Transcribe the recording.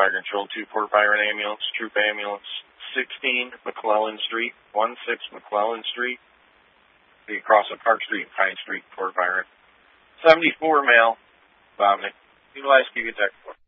Fire Control 2 Port Byron Ambulance, Troop Ambulance 16 McClellan Street, 16 McClellan Street, across of Park Street, Pine Street, Port Byron. 74 male, Bobnick. Utilize, give you text for.